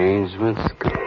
arrangements.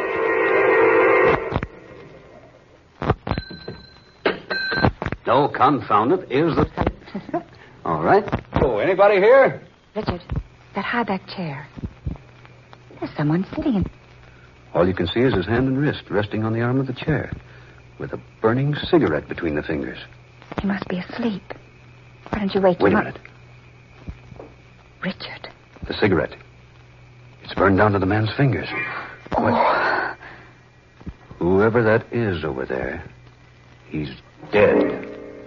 No, confound it. Here's the... All right. Oh, anybody here? Richard, that high-back chair. There's someone sitting in... All you can see is his hand and wrist resting on the arm of the chair, with a burning cigarette between the fingers. He must be asleep. Why don't you wake Wait him a up? minute. Richard. The cigarette. It's burned down to the man's fingers. Oh. Whoever that is over there, he's dead.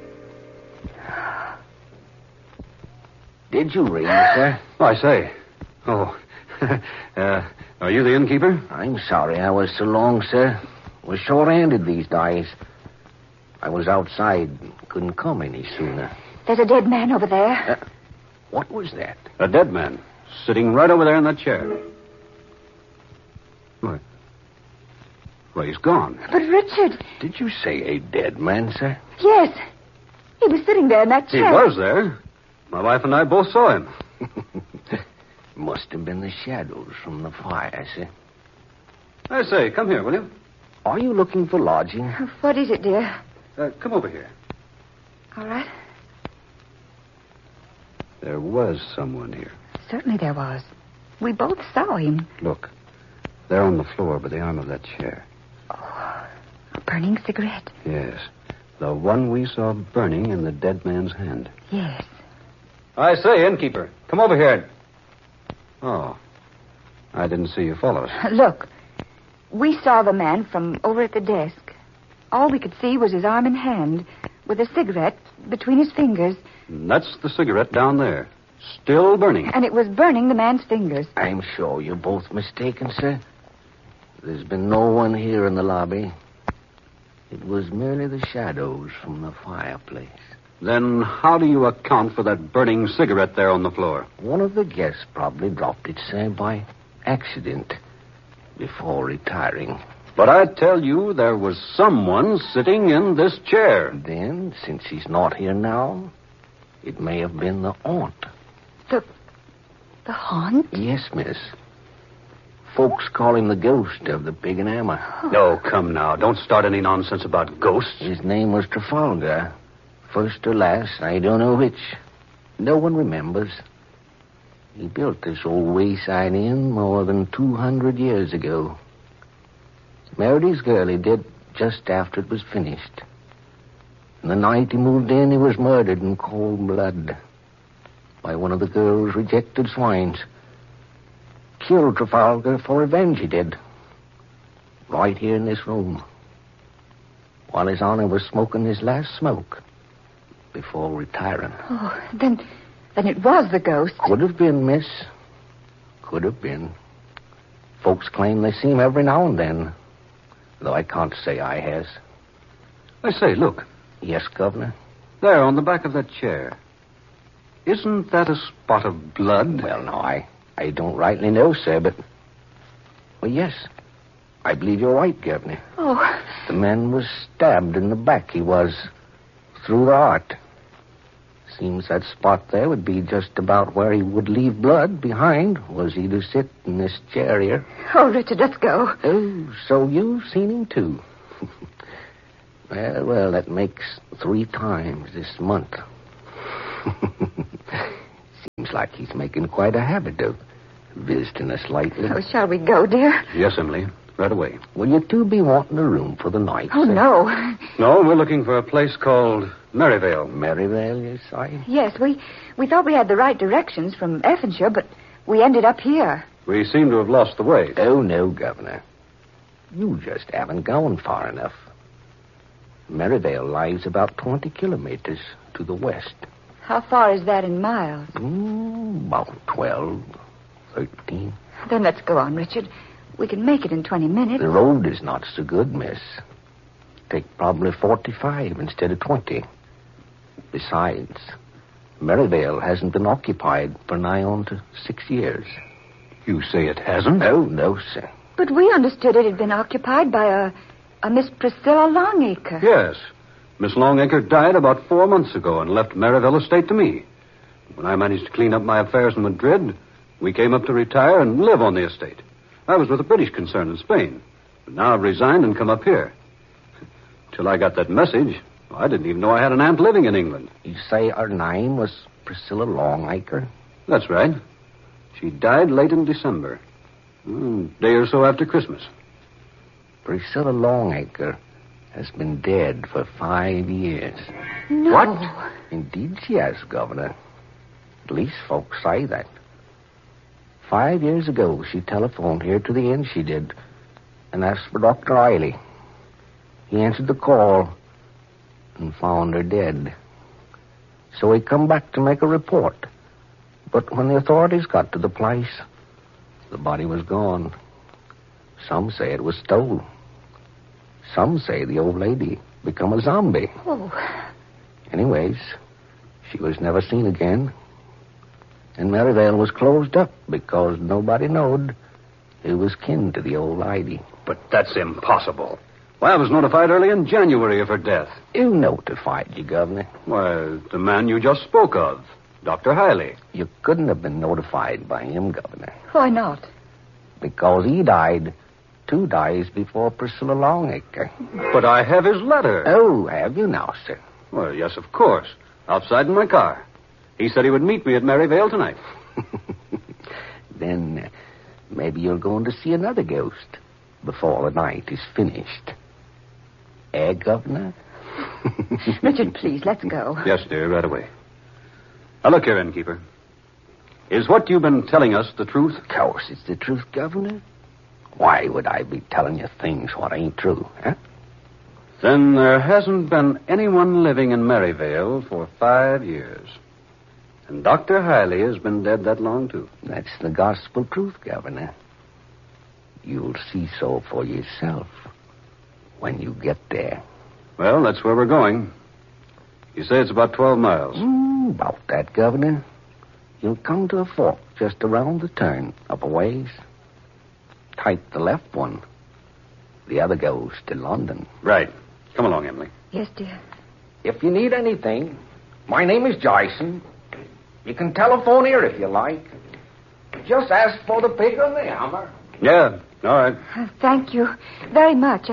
Did you ring, sir? Oh, I say. Oh. Are you the innkeeper? I'm sorry I was so long, sir. We're short-handed these days. I was outside. Couldn't come any sooner. There's a dead man over there. What was that? A dead man, sitting right over there in that chair. Why, he's gone. But Richard... Did you say a dead man, sir? Yes. He was sitting there in that He chair. was there. My wife and I both saw him. Must have been the shadows from the fire, sir. I say, come here, will you? Are you looking for lodging? What is it, dear? Come over here. All right. There was someone here. Certainly there was. We both saw him. Look, there on the floor by the arm of that chair. Oh, a burning cigarette. Yes, the one we saw burning in the dead man's hand. Yes. I say, innkeeper, come over here. Oh, I didn't see you follow us. Look, we saw the man from over at the desk. All we could see was his arm and hand, with a cigarette between his fingers. And that's the cigarette down there, still burning. And it was burning the man's fingers. I'm sure you're both mistaken, sir. There's been no one here in the lobby. It was merely the shadows from the fireplace. Then how do you account for that burning cigarette there on the floor? One of the guests probably dropped it, sir, by accident before retiring. But I tell you, there was someone sitting in this chair. Then, since he's not here now, it may have been the aunt. The haunt? Yes, miss. Folks call him the ghost of the Pig and Hammer. Oh, come now. Don't start any nonsense about ghosts. His name was Trafalgar. First or last, I don't know which. No one remembers. He built this old wayside inn more than 200 years ago. Married his girl, he did, just after it was finished. And the night he moved in, he was murdered in cold blood by one of the girl's rejected swines. Killed Trafalgar for revenge, he did. Right here in this room. While his honor was smoking his last smoke before retiring. Oh, then it was the ghost. Could have been, miss. Could have been. Folks claim they see him every now and then, though I can't say I has. I say, look. Yes, Governor? There on the back of that chair. Isn't that a spot of blood? Well, no, I don't rightly know, sir, but... Well, yes. I believe you're right, Governor. Oh. The man was stabbed in the back, he was. Through the heart. Seems that spot there would be just about where he would leave blood behind, was he to sit in this chair here. Oh, Richard, let's go. Oh, so you've seen him, too. Well, that makes 3 times this month. Seems like he's making quite a habit of visiting us lately. Oh, shall we go, dear? Yes, Emily. Right away. Will you two be wanting a room for the night? Oh, sir? no. No, we're looking for a place called Maryvale. Maryvale, you say? Yes, we thought we had the right directions from Effinshire, but we ended up here. We seem to have lost the way. Oh, no, Governor. You just haven't gone far enough. Maryvale lies about 20 kilometers to the west. How far is that in miles? About 12, 13. Then let's go on, Richard. We can make it in 20 minutes. The road is not so good, miss. Take probably 45 instead of 20. Besides, Maryvale hasn't been occupied for nigh on to 6 years. You say it hasn't? Oh, no, sir. But we understood it had been occupied by a Miss Priscilla Longacre. Yes. Miss Longacre died about 4 months ago and left Maryvale Estate to me. When I managed to clean up my affairs in Madrid, we came up to retire and live on the estate. I was with a British concern in Spain. But now I've resigned and come up here. Till I got that message, I didn't even know I had an aunt living in England. You say her name was Priscilla Longacre? That's right. She died late in December. A day or so after Christmas. Priscilla Longacre has been dead for 5 years. No. What? Indeed she has, Governor. At least folks say that. 5 years ago, she telephoned here to the inn, she did, and asked for Dr. Riley. He answered the call and found her dead. So he come back to make a report. But when the authorities got to the place, the body was gone. Some say it was stolen. Some say the old lady become a zombie. Oh. Anyways, she was never seen again. And Maryvale was closed up because nobody knowed who was kin to the old lady. But that's impossible. Why, I was notified early in January of her death. Who notified you, Governor? Why, the man you just spoke of, Dr. Hiley. You couldn't have been notified by him, Governor. Why not? Because he died 2 days before Priscilla Longacre. But I have his letter. Oh, have you now, sir? Well, yes, of course. Outside in my car. He said he would meet me at Maryvale tonight. Then maybe you're going to see another ghost before the night is finished. Eh, Governor? Richard, please, let's go. Yes, dear, right away. Now, look here, innkeeper. Is what you've been telling us the truth? Of course it's the truth, Governor. Why would I be telling you things what ain't true, huh? Then there hasn't been anyone living in Maryvale for 5 years. And Dr. Hiley has been dead that long, too. That's the gospel truth, Governor. You'll see so for yourself when you get there. Well, that's where we're going. You say it's about 12 miles. About that, Governor. You'll come to a fork just around the turn, up a ways. Take the left one. The other goes to London. Right. Come along, Emily. Yes, dear. If you need anything, my name is Jason. You can telephone here if you like. Just ask for the pig on the hammer. Yeah, all right. Thank you very much.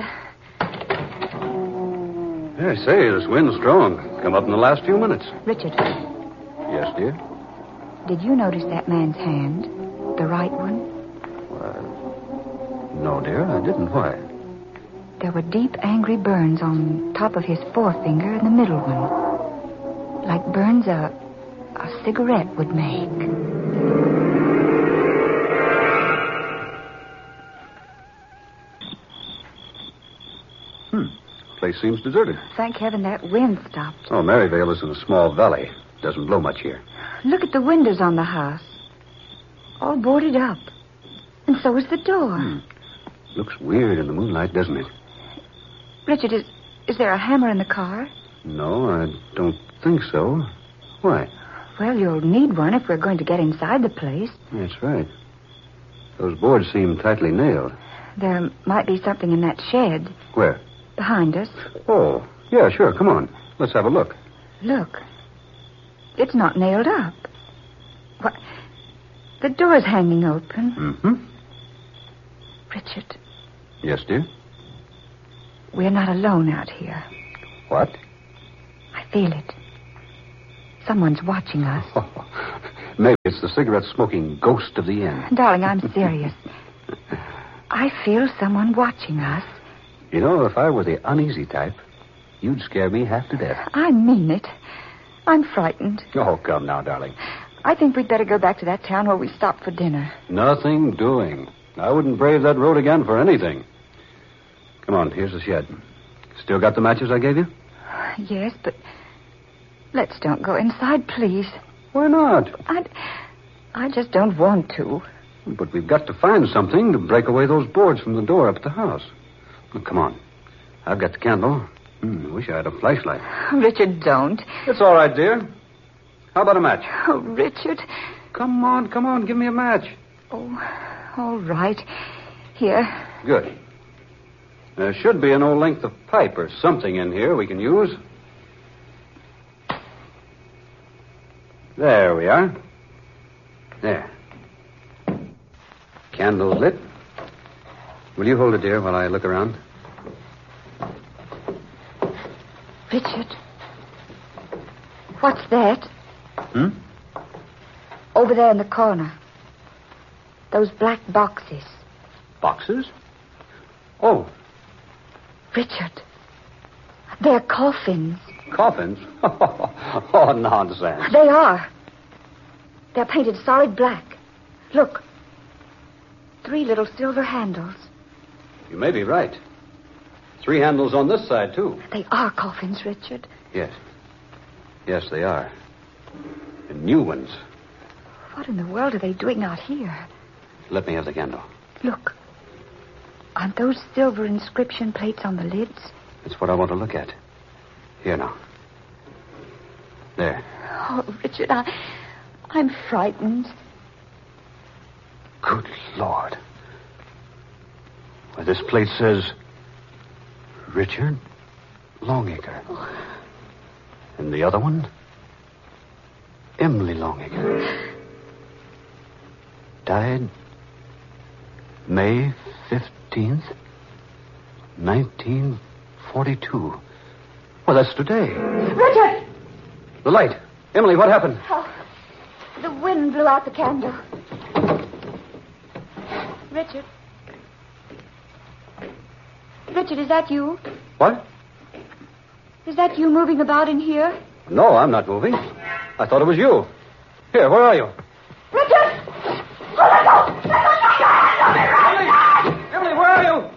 I say, this wind's strong. Come up in the last few minutes. Richard, Yes, dear? did you notice that man's hand? The right one? No, dear, I didn't. Why? There were deep, angry burns on top of his forefinger and the middle one. Like burns a cigarette would make. Place seems deserted. Thank heaven that wind stopped. Oh, Maryvale is in a small valley. Doesn't blow much here. Look at the windows on the house. All boarded up. And so is the door. Looks weird in the moonlight, doesn't it? Richard, is there a hammer in the car? No, I don't think so. Why? Well, you'll need one if we're going to get inside the place. That's right. Those boards seem tightly nailed. There might be something in that shed Where? behind us. Oh, yeah, sure. Come on. Let's have a look. Look. It's not nailed up. What? The door's hanging open. Mm-hmm. Richard, Yes, dear? we're not alone out here. What? I feel it. Someone's watching us. Maybe it's the cigarette-smoking ghost of the inn. Darling, I'm serious. I feel someone watching us. You know, if I were the uneasy type, you'd scare me half to death. I mean it. I'm frightened. Oh, come now, darling. I think we'd better go back to that town where we stopped for dinner. Nothing doing. I wouldn't brave that road again for anything. Come on, here's the shed. Still got the matches I gave you? Yes, but let's don't go inside, please. Why not? I just don't want to. But we've got to find something to break away those boards from the door up at the house. Well, come on. I've got the candle. I wish I had a flashlight. Richard, don't. It's all right, dear. How about a match? Oh, Richard. Come on. Give me a match. Oh, all right. Here. Good. There should be an old length of pipe or something in here we can use. There we are. There. Candle's lit. Will you hold it, dear, while I look around? Richard. What's that? Over there in the corner. Those black boxes. Boxes? Oh. Richard. They're coffins. Coffins? Oh, nonsense. They are. They're painted solid black. Look. 3 little silver handles. You may be right. 3 handles on this side, too. They are coffins, Richard. Yes. Yes, they are. And new ones. What in the world are they doing out here? Let me have the candle. Look. Aren't those silver inscription plates on the lids? That's what I want to look at. Here now. There. Oh, Richard, I'm frightened. Good Lord. Why, this plate says Richard Longacre. Oh. And the other one? Emily Longacre. Died May 15th, 1942. Well, that's today. Richard! The light. Emily, what happened? Oh, the wind blew out the candle. Richard. Richard, is that you? What? Is that you moving about in here? No, I'm not moving. I thought it was you. Here, where are you? Richard! Oh, let go! Emily, where are you?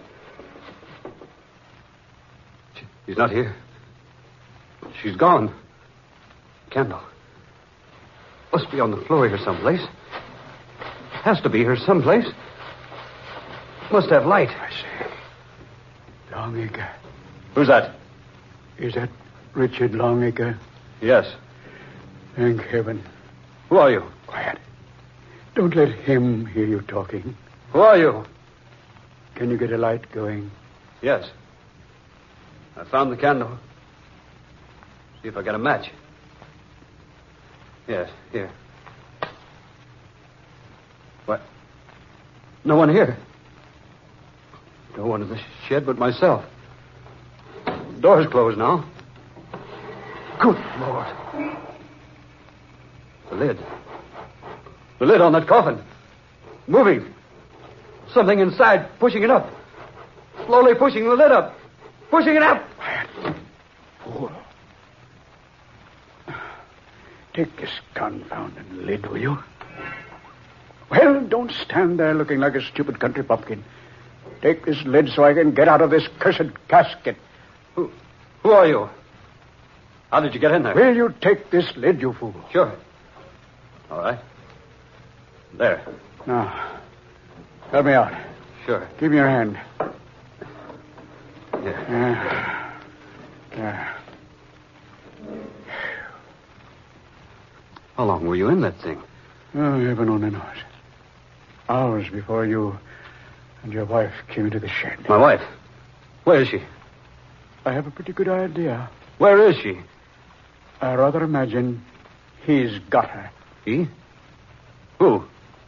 She's not here. She's gone. Candle. Must be on the floor here someplace. Has to be here someplace. Must have light. I say. Longacre. Who's that? Is that Richard Longacre? Yes. Thank heaven. Who are you? Quiet. Don't let him hear you talking. Who are you? Can you get a light going? Yes. I found the candle. See if I got a match. Yes, here. What? No one here. No one in the shed but myself. The door's closed now. Good Lord. The lid. The lid on that coffin. Moving. Something inside pushing it up. Slowly pushing the lid up. Pushing it up. Quiet. Fool. Take this confounded lid, will you? Well, don't stand there looking like a stupid country bumpkin. Take this lid so I can get out of this cursed casket. Who are you? How did you get in there? Will you take this lid, you fool? Sure. All right. There. Now, help me out. Sure. Give me your hand. Yeah. There. How long were you in that thing? Oh, heaven only knows. Hours before you and your wife came into the shed. My wife? Where is she? I have a pretty good idea. Where is she? I rather imagine he's got her. He? Who?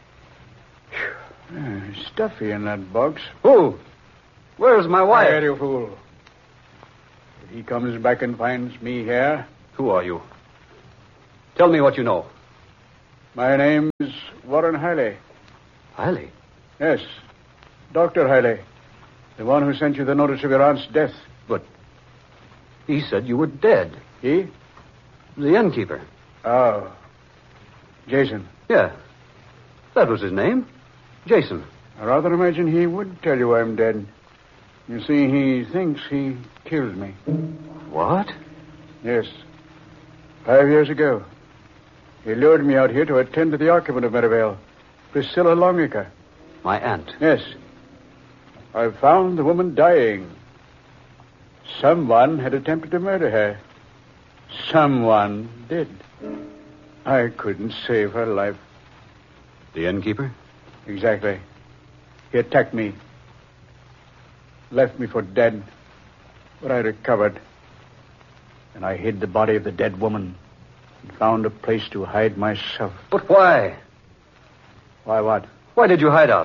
Stuffy in that box. Who? Where's my wife? Quiet, you fool. If he comes back and finds me here... Who are you? Tell me what you know. My name is Warren Hiley. Hiley? Yes, Dr. Hiley. The one who sent you the notice of your aunt's death. But he said you were dead. He? The innkeeper. Oh. Jason. Yeah. That was his name. Jason. I rather imagine he would tell you I'm dead. You see, he thinks he killed me. What? Yes. 5 years ago. He lured me out here to attend to the occupant of Merivale, Priscilla Longacre. My aunt. Yes. I found the woman dying. Someone had attempted to murder her. Someone did. I couldn't save her life. The innkeeper? Exactly. He attacked me. Left me for dead. But I recovered. And I hid the body of the dead woman and found a place to hide myself. But why? Why what? Why did you hide out?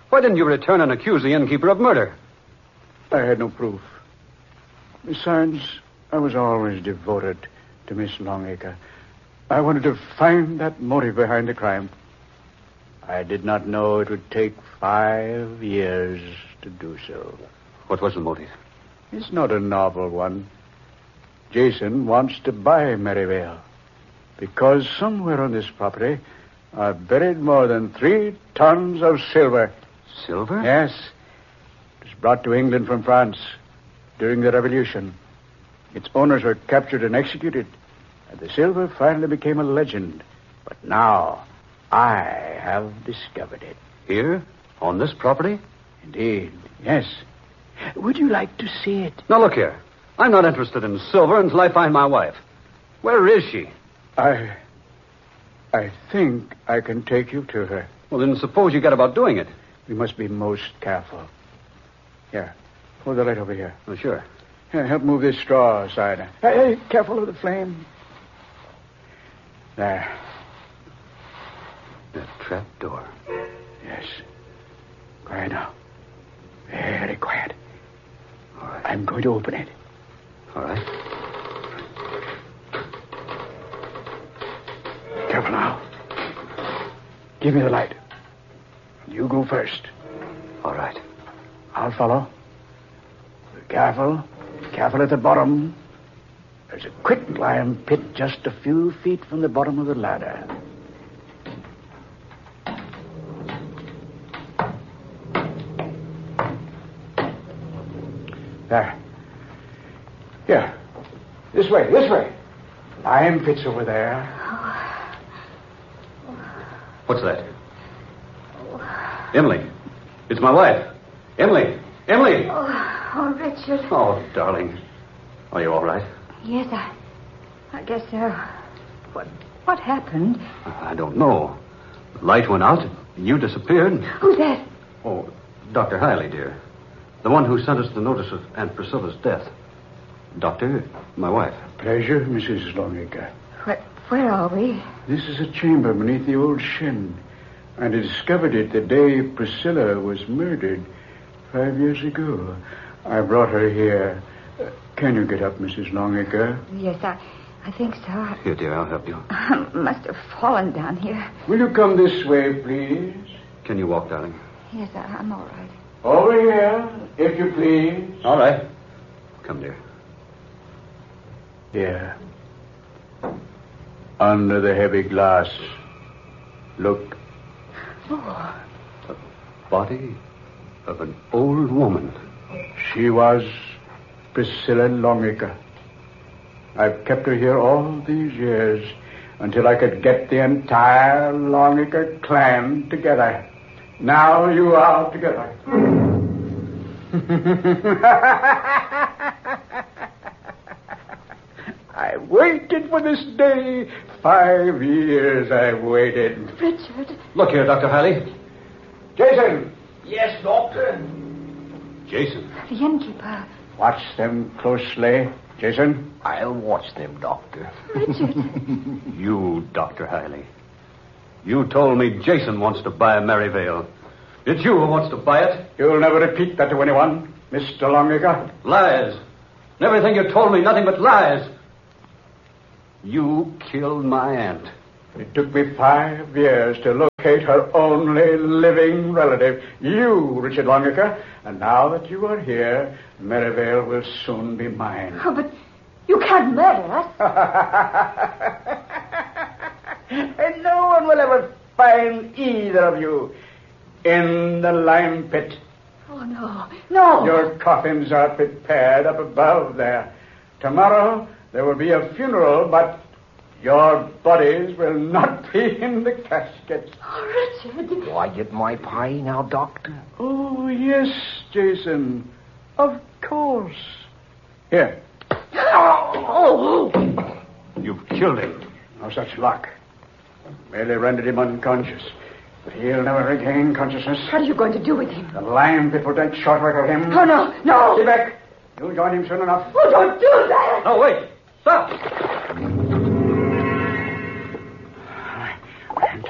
Why didn't you return and accuse the innkeeper of murder? I had no proof. Besides, I was always devoted to Miss Longacre. I wanted to find that motive behind the crime. I did not know it would take 5 years to do so. What was the motive? It's not a novel one. Jason wants to buy Merivale because somewhere on this property are buried more than 3 tons of silver. Silver? Yes. It was brought to England from France during the Revolution. Its owners were captured and executed, and the silver finally became a legend. But now, I have discovered it. Here? On this property? Indeed, yes. Would you like to see it? Now, look here. I'm not interested in silver until I find my wife. Where is she? I think I can take you to her. Well, then suppose you get about doing it. We must be most careful. Here, hold the light over here. Oh, sure. Here, help move this straw aside. Hey, careful of the flame. There. That trap door. Yes. Quiet now. Very quiet. All right. I'm going to open it. All right. Careful now. Give me the light. You go first. All right. I'll follow. Careful. Careful at the bottom. There's a quicklime pit just a few feet from the bottom of the ladder. There. Here. This way, this way. Lime pit's over there. What's that? Emily. It's my wife. Emily. Emily. Oh, Richard. Oh, darling. Are you all right? Yes, I guess so. What happened? I don't know. The light went out and you disappeared. Who's that? Oh, Dr. Hiley, dear. The one who sent us the notice of Aunt Priscilla's death. Doctor, my wife. Pleasure, Mrs. Longacre. Where are we? This is a chamber beneath the old shed. I discovered it the day Priscilla was murdered 5 years ago. I brought her here. Can you get up, Mrs. Longacre? Yes, I think so. Here, dear, I'll help you. I must have fallen down here. Will you come this way, please? Can you walk, darling? Yes, I'm all right. Over here, if you please. All right. Come, dear. Here. Under the heavy glass. Look. Oh. The body of an old woman. She was Priscilla Longacre. I've kept her here all these years until I could get the entire Longacre clan together. Now you are together. I waited for this day. 5 years I've waited. Richard. Look here, Dr. Hiley. Jason! Yes, Doctor? Jason. The innkeeper. Watch them closely. Jason? I'll watch them, Doctor. Richard. You, Dr. Hiley. You told me Jason wants to buy Merivale. It's you who wants to buy it. You'll never repeat that to anyone, Mr. Longacre. Lies. And everything you told me, nothing but lies. You killed my aunt. It took me 5 years to locate her only living relative, you, Richard Longacre. And now that you are here, Merivale will soon be mine. Oh, but you can't murder us. And no one will ever find either of you in the lime pit. Oh, no. No. Your coffins are prepared up above there. Tomorrow there will be a funeral, but your bodies will not be in the casket. Oh, Richard. Quiet my pie now, Doctor. Oh, yes, Jason. Of course. Here. Oh. You've killed him. No such luck. Merely rendered him unconscious. But he'll never regain consciousness. What are you going to do with him? The lime pit will take short work of him. Oh, no. No. Stay back. You'll join him soon enough. Oh, don't do that. No, wait. Stop. I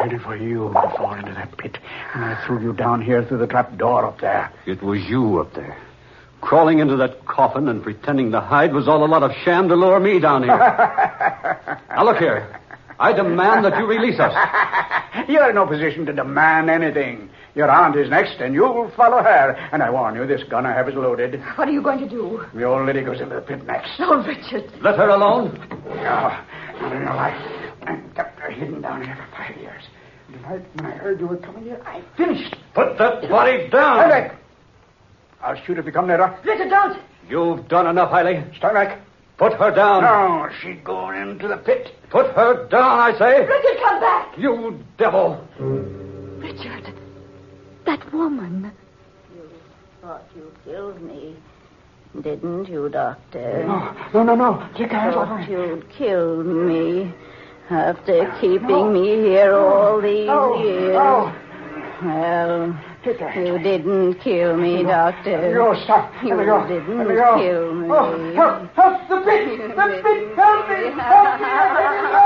waiting for you to fall into that pit. And I threw you down here through the trap door up there. It was you up there. Crawling into that coffin and pretending to hide was all a lot of sham to lure me down here. Now, look here. I demand that you release us. You're in no position to demand anything. Your aunt is next, and you'll follow her. And I warn you, this gun I have is loaded. What are you going to do? The old lady goes into the pit next. Oh, Richard. Let her alone. No, not in your life. I kept her hidden down here for 5 years. Tonight, when I heard you were coming here, I finished. Put that body down. Stand back. I'll shoot if you come nearer. Richard, don't. You've done enough, Hailey. Stand back. Put her down. No, she's going into the pit. Put her down, I say. Richard, come back. You devil. Richard, that woman. You thought you killed me, didn't you, Doctor? No. Take your hands off Thought me. you'd killed me after keeping me here all these years. No. Well, Take your hands you off me. didn't kill me, Doctor. You stop. You Let me go. didn't Let me go. kill me. Oh, help the pit. You The pit. didn't Help me. kill me. Help me. Let me go.